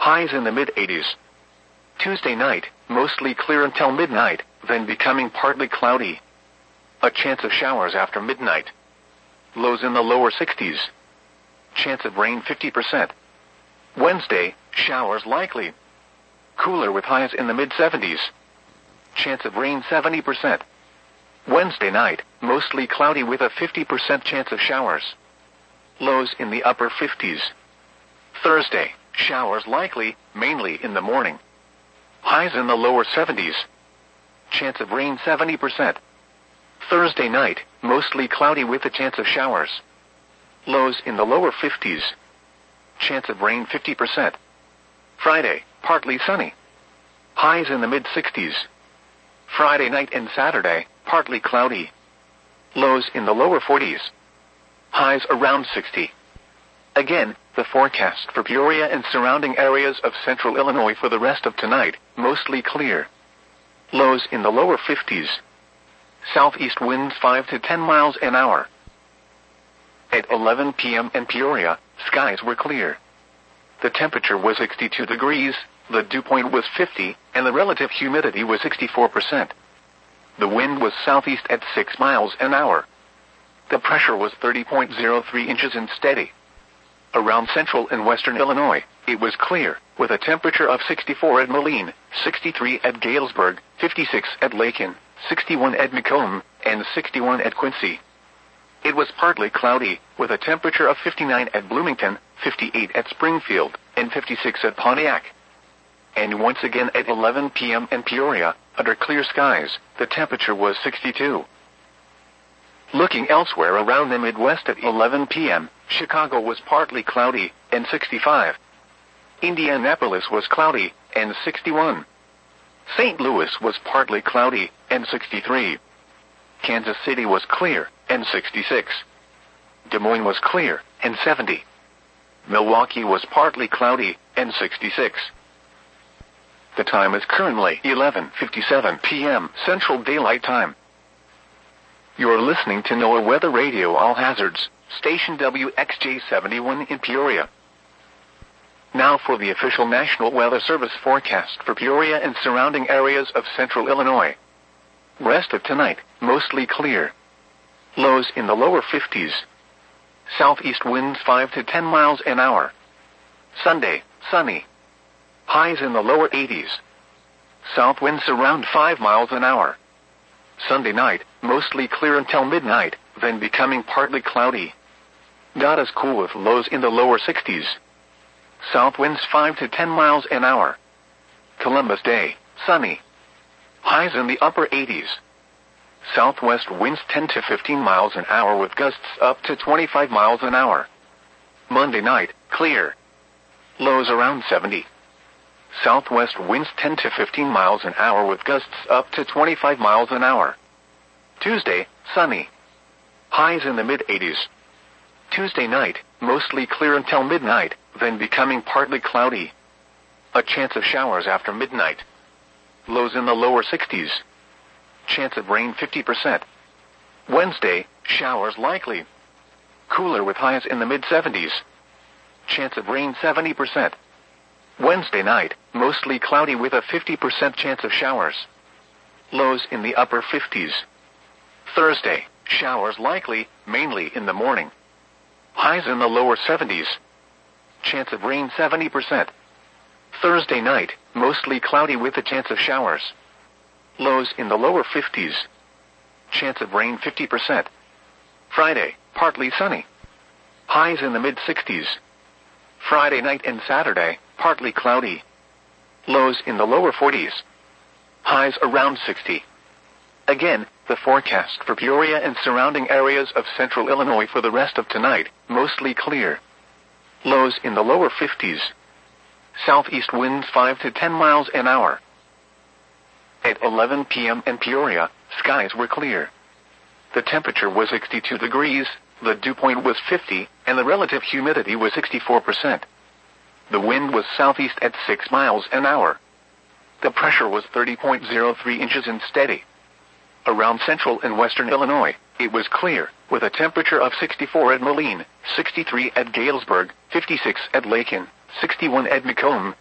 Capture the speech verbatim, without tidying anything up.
highs in the mid eighties. Tuesday night, mostly clear until midnight, then becoming partly cloudy. A chance of showers after midnight. Lows in the lower sixties. Chance of rain fifty percent. Wednesday, showers likely. Cooler with highs in the mid seventies. Chance of rain seventy percent. Wednesday night, mostly cloudy with a fifty percent chance of showers. Lows in the upper fifties. Thursday, showers likely, mainly in the morning. Highs in the lower seventies. Chance of rain seventy percent. Thursday night, mostly cloudy with a chance of showers. Lows in the lower fifties. Chance of rain fifty percent. Friday, partly sunny. Highs in the mid sixties. Friday night and Saturday, partly cloudy. Lows in the lower forties. Highs around sixty. Again, the forecast for Peoria and surrounding areas of central Illinois for the rest of tonight, mostly clear. Lows in the lower fifties. Southeast winds five to ten miles an hour. At eleven p.m. in Peoria, skies were clear. The temperature was sixty-two degrees, the dew point was fifty, and the relative humidity was sixty-four percent. The wind was southeast at six miles an hour. The pressure was thirty point zero three inches and steady. Around central and western Illinois, it was clear, with a temperature of sixty-four at Moline, sixty-three at Galesburg, fifty-six at Lakin, sixty-one at Macomb, and sixty-one at Quincy. It was partly cloudy, with a temperature of fifty-nine at Bloomington, fifty-eight at Springfield, and fifty-six at Pontiac. And once again at eleven p.m. in Peoria, under clear skies, the temperature was sixty-two. Looking elsewhere around the Midwest at eleven p.m., Chicago was partly cloudy, and sixty-five. Indianapolis was cloudy, and sixty-one. Saint Louis was partly cloudy, and sixty-three. Kansas City was clear, and sixty-six. Des Moines was clear, and seventy. Milwaukee was partly cloudy, and sixty-six. The time is currently eleven fifty-seven p.m. Central Daylight Time. You're listening to NOAA Weather Radio All Hazards, station W X J seventy-one in Peoria. Now for the official National Weather Service forecast for Peoria and surrounding areas of central Illinois. Rest of tonight, mostly clear. Lows in the lower fifties. Southeast winds five to ten miles an hour. Sunday, sunny. Highs in the lower eighties. South winds around five miles an hour. Sunday night, mostly clear until midnight, then becoming partly cloudy. Not as cool with lows in the lower sixties. South winds five to ten miles an hour. Columbus Day, sunny. Highs in the upper eighties. Southwest winds ten to fifteen miles an hour with gusts up to twenty-five miles an hour. Monday night, clear. Lows around seventy. Southwest winds ten to fifteen miles an hour with gusts up to twenty-five miles an hour. Tuesday, sunny. Highs in the mid eighties. Tuesday night, mostly clear until midnight, then becoming partly cloudy. A chance of showers after midnight. Lows in the lower sixties. Chance of rain fifty percent. Wednesday, showers likely. Cooler with highs in the mid seventies. Chance of rain seventy percent. Wednesday night, mostly cloudy with a fifty percent chance of showers. Lows in the upper fifties. Thursday, showers likely, mainly in the morning. Highs in the lower seventies. Chance of rain seventy percent. Thursday night, mostly cloudy with a chance of showers. Lows in the lower fifties. Chance of rain fifty percent. Friday, partly sunny. Highs in the mid sixties. Friday night and Saturday, partly cloudy. Lows in the lower forties. Highs around sixty. Again, the forecast for Peoria and surrounding areas of central Illinois for the rest of tonight, mostly clear. Lows in the lower fifties. Southeast winds five to ten miles an hour. At eleven p.m. in Peoria, skies were clear. The temperature was sixty-two degrees, the dew point was fifty, and the relative humidity was sixty-four percent. The wind was southeast at six miles an hour. The pressure was thirty point zero three inches and steady. Around central and western Illinois, it was clear, with a temperature of sixty-four at Moline, sixty-three at Galesburg, fifty-six at Lakin, sixty-one at Macomb,